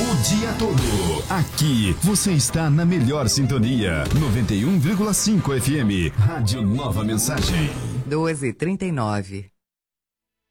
O dia todo. Aqui você está na melhor sintonia. 91,5 FM. Rádio Nova Mensagem. 12h39.